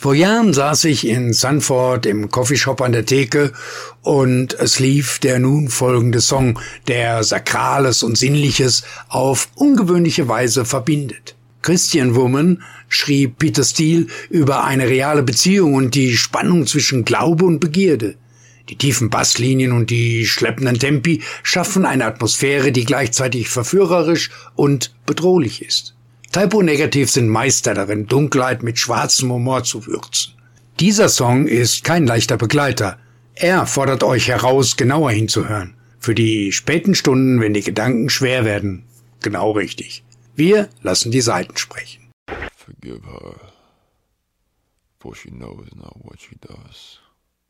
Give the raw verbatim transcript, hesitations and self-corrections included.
Vor Jahren saß ich in Sanford im Coffeeshop an der Theke und es lief der nun folgende Song, der Sakrales und Sinnliches auf ungewöhnliche Weise verbindet. Christian Woman schrieb Peter Steele über eine reale Beziehung und die Spannung zwischen Glaube und Begierde. Die tiefen Basslinien und die schleppenden Tempi schaffen eine Atmosphäre, die gleichzeitig verführerisch und bedrohlich ist. Type O Negative sind Meister darin, Dunkelheit mit schwarzem Humor zu würzen. Dieser Song ist kein leichter Begleiter. Er fordert euch heraus, genauer hinzuhören. Für die späten Stunden, wenn die Gedanken schwer werden. Genau richtig. Wir lassen die Saiten sprechen. Forgive her, for she knows not what she does.